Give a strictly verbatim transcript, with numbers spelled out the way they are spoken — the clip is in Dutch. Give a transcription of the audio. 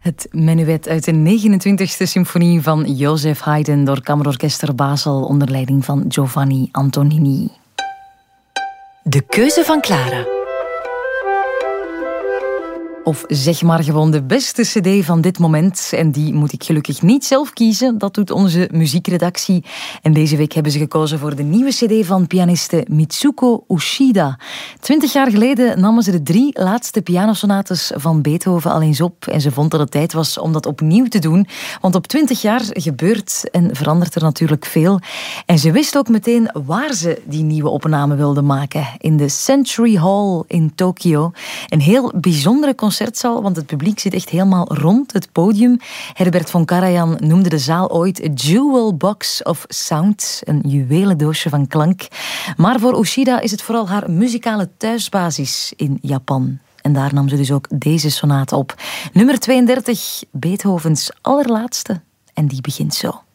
Het menuet uit de negenentwintigste symfonie van Joseph Haydn door Kamerorkester Basel onder leiding van Giovanni Antonini. De keuze van Clara. Of zeg maar gewoon de beste cd van dit moment. En die moet ik gelukkig niet zelf kiezen. Dat doet onze muziekredactie. En deze week hebben ze gekozen voor de nieuwe cd van pianiste Mitsuko Uchida. Twintig jaar geleden namen ze de drie laatste pianosonates van Beethoven al eens op. En ze vond dat het tijd was om dat opnieuw te doen. Want op twintig jaar gebeurt en verandert er natuurlijk veel. En ze wist ook meteen waar ze die nieuwe opname wilde maken. In de Century Hall in Tokio. Een heel bijzondere concertzaal, want het publiek zit echt helemaal rond het podium. Herbert von Karajan noemde de zaal ooit a jewel box of sound, een juwelendoosje van klank. Maar voor Uchida is het vooral haar muzikale thuisbasis in Japan. En daar nam ze dus ook deze sonate op. Nummer tweeëndertig, Beethovens allerlaatste. En die begint zo.